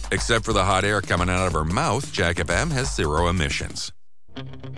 Except for the hot air coming out of her mouth, Jacob M has zero emissions.